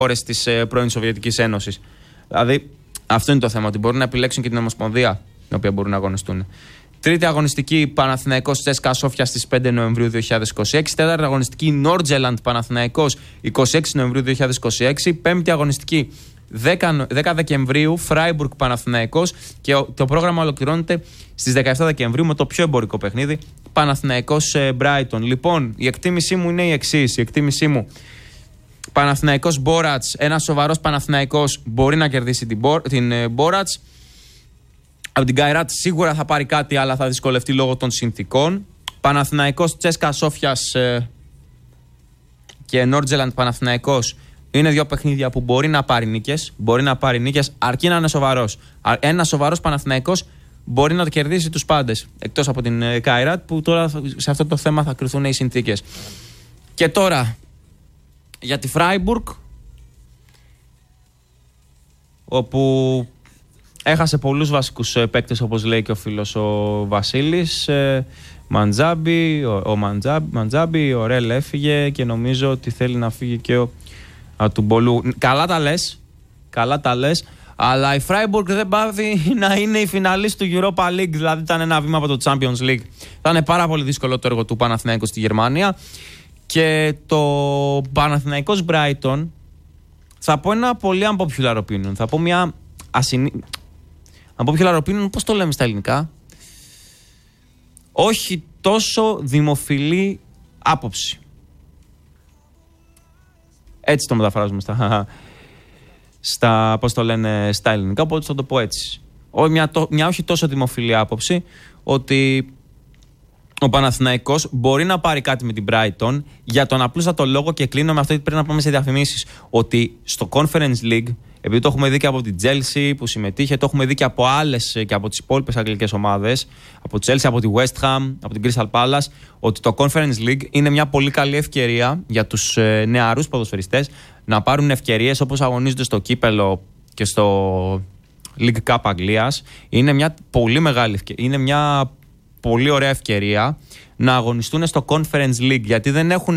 χώρες της πρώην Σοβιετικής Ένωσης. Δηλαδή, αυτό είναι το θέμα, ότι μπορούν να επιλέξουν και την Ομοσπονδία την οποία μπορούν να αγωνιστούν. Τρίτη αγωνιστική Παναθηναϊκός CSKA Sofia στις 5 Νοεμβρίου 2026. Τέταρτη αγωνιστική Nordjylland Παναθηναϊκός 26 Νοεμβρίου 2026. Πέμπτη αγωνιστική 10 Δεκεμβρίου Freiburg Παναθηναϊκός. Και το πρόγραμμα ολοκληρώνεται στις 17 Δεκεμβρίου με το πιο εμπορικό παιχνίδι Παναθηναϊκός Brighton. Λοιπόν, η εκτίμησή μου είναι η εξής. Η εκτίμησή μου: Παναθηναϊκός Μπόρατς, ένας σοβαρός Παναθηναϊκός μπορεί να κερδίσει την Μπόρατς. Από την Καϊράτ σίγουρα θα πάρει κάτι, αλλά θα δυσκολευτεί λόγω των συνθήκων. Παναθηναϊκός CSKA Sofia και Nordjylland Παναθηναϊκός είναι δύο παιχνίδια που μπορεί να πάρει νίκες. Μπορεί να πάρει νίκες αρκεί να είναι σοβαρός. Ένας σοβαρός Παναθηναϊκός μπορεί να το κερδίσει τους πάντες. Εκτός από την Καϊράτ, που τώρα σε αυτό το θέμα θα κρυθούν οι συνθήκες. Και τώρα για τη Φράιμπουργκ, όπου έχασε πολλούς βασικούς παίκτες, όπως λέει και ο φίλος ο Βασίλης. Μαντζάμπι, ο Ρέλ έφυγε και νομίζω ότι θέλει να φύγει και ο Ατουμπολού. Καλά τα λες, αλλά η Φράιμπουργκ δεν πάβει να είναι η φιναλίστ του Europa League, δηλαδή ήταν ένα βήμα από το Champions League. Θα είναι πάρα πολύ δύσκολο το έργο του Παναθηναϊκού στη Γερμανία. Και το Παναθηναϊκός Brighton, θα πω ένα πολύ unpopular opinion. Θα πω μια unpopular opinion, πώς το λέμε στα ελληνικά? Όχι τόσο δημοφιλή άποψη. Έτσι το μεταφράζουμε στα πώς το λένε στα ελληνικά, οπότε θα το πω έτσι. Μια όχι τόσο δημοφιλή άποψη, ότι ο Παναθηναϊκός μπορεί να πάρει κάτι με την Brighton, για τον απλούστατο λόγο, και κλείνω με αυτό γιατί πρέπει να πάμε σε διαφημίσεις, ότι στο Conference League, επειδή το έχουμε δει και από την Chelsea που συμμετείχε, το έχουμε δει και από άλλες και από τις υπόλοιπες αγγλικές ομάδες, από τη Chelsea, από τη West Ham, από την Crystal Palace, ότι το Conference League είναι μια πολύ καλή ευκαιρία για τους νεαρούς ποδοσφαιριστές να πάρουν ευκαιρίες όπως αγωνίζονται στο κύπελο και στο League Cup Αγγλίας. Είναι μια πολύ μεγάλη ευκαιρία, είναι μια πολύ ωραία ευκαιρία να αγωνιστούν στο Conference League, γιατί δεν έχουν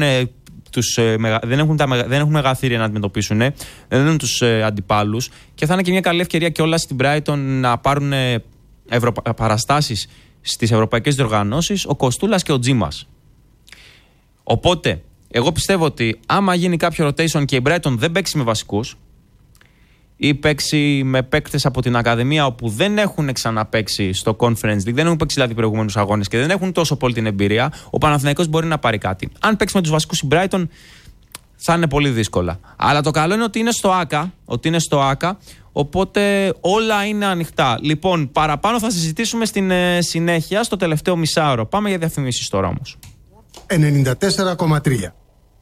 μεγαθύρια να αντιμετωπίσουν, δεν έχουν τους αντιπάλους, και θα είναι και μια καλή ευκαιρία και όλα στην Brighton να πάρουν παραστάσεις στις ευρωπαϊκές διοργανώσεις, ο Κοστούλας και ο Τζίμας. Οπότε, εγώ πιστεύω ότι άμα γίνει κάποιο rotation και η Brighton δεν παίξει με βασικούς ή παίξει με παίκτες από την Ακαδημία όπου δεν έχουν ξαναπαίξει στο Conference League, δεν έχουν παίξει δηλαδή προηγούμενους αγώνες και δεν έχουν τόσο πολύ την εμπειρία, ο Παναθηναϊκός μπορεί να πάρει κάτι. Αν παίξει με τους βασικούς η Brighton, θα είναι πολύ δύσκολα. Αλλά το καλό είναι ότι είναι στο ΆΚΑ, οπότε όλα είναι ανοιχτά. Λοιπόν, παραπάνω θα συζητήσουμε στην συνέχεια, στο τελευταίο μισάωρο. Πάμε για διαφημίσεις τώρα όμως. 94,3.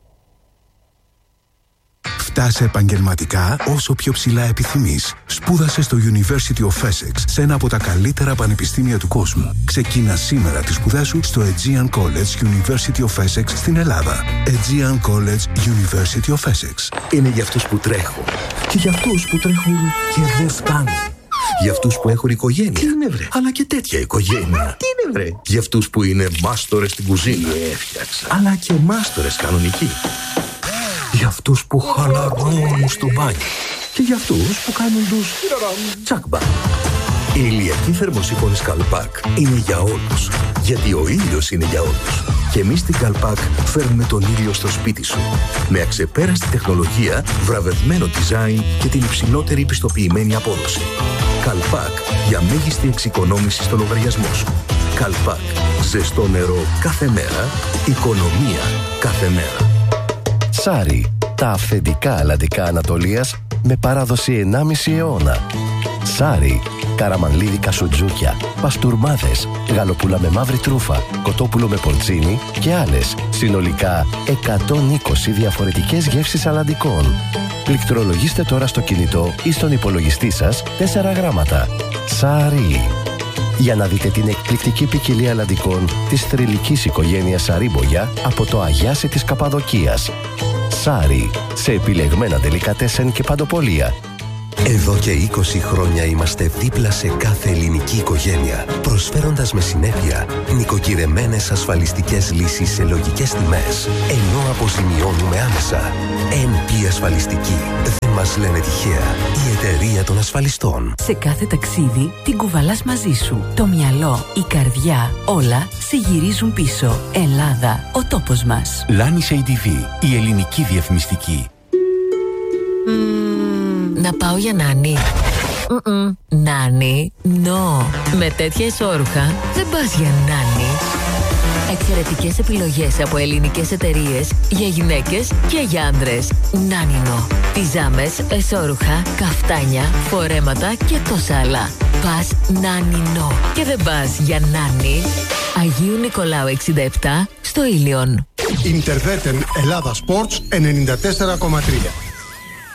Φτάσε επαγγελματικά όσο πιο ψηλά επιθυμείς. Σπούδασε στο University of Essex, σε ένα από τα καλύτερα πανεπιστήμια του κόσμου. Ξεκίνα σήμερα τις σπουδές σου στο Aegean College University of Essex στην Ελλάδα. Aegean College University of Essex. Είναι για αυτούς που τρέχουν και για αυτούς που τρέχουν και δεν φτάνουν. Για αυτούς που έχουν οικογένεια. Τι είναι βρε? Αλλά και τέτοια οικογένεια. Τι είναι βρε? Για αυτούς που είναι μάστορες στην κουζίνα. Έφτιαξα. Αλλά και μάστορες κανονικοί. Για αυτούς που χαλαρώνουν στο μπάνιο. Και για αυτούς που κάνουν τους τσάκμπα. Η ηλιακή θερμοσύφωνη Καλπάκ είναι για όλους. Γιατί ο ήλιος είναι για όλους. Και εμείς στην Καλπάκ φέρνουμε τον ήλιο στο σπίτι σου. Με αξεπέραστη τεχνολογία, βραβευμένο design και την υψηλότερη πιστοποιημένη απόδοση. Καλπάκ, για μέγιστη εξοικονόμηση στο λογαριασμό σου. Καλπάκ, ζεστό νερό κάθε μέρα, οικονομία κάθε μέρα. Σάρι, τα αυθεντικά αλλαντικά Ανατολίας με παράδοση 1,5 αιώνα. Σάρι, καραμανλίδικα σουτζούκια, παστούρμάδες, γαλοπούλα με μαύρη τρούφα, κοτόπουλο με πορτσίνι και άλλες. Συνολικά 120 διαφορετικές γεύσεις αλλαντικών. Πληκτρολογήστε τώρα στο κινητό ή στον υπολογιστή σας 4 γράμματα. Σάρι. Για να δείτε την εκπληκτική ποικιλία αλλαντικών της θρυλικής οικογένειας Σαρίμπογια από το Αγιάσι της Καπαδοκίας. Σάρι, σε επιλεγμένα ντελικατέσεν και παντοπολία. Εδώ και 20 χρόνια είμαστε δίπλα σε κάθε ελληνική οικογένεια, προσφέροντας με συνέπεια νοικοκυρεμένες ασφαλιστικές λύσεις σε λογικές τιμές, ενώ αποζημιώνουμε άμεσα. NP Ασφαλιστική. Δεν μας λένε τυχαία. Η εταιρεία των ασφαλιστών. Σε κάθε ταξίδι την κουβαλάς μαζί σου. Το μυαλό, η καρδιά, όλα σε γυρίζουν πίσω. Ελλάδα, ο τόπος μας. Λάνις ADV, η ελληνική διαφημιστική. Να πάω για νάνι. Νάνι, no. Με τέτοια ισόρουχα δεν πας για νάνι. Εξαιρετικές επιλογές από ελληνικές εταιρείες για γυναίκες και για άντρες. Νάνινο. Πιζάμες, εσόρουχα, καφτάνια, φορέματα και τόσα άλλα. Πας Νάνινο. Και δεν πας για νάνι. Αγίου Νικολάου 67 στο Ήλιον. Ιντερβέτεν Ελλάδα Sports 94,3.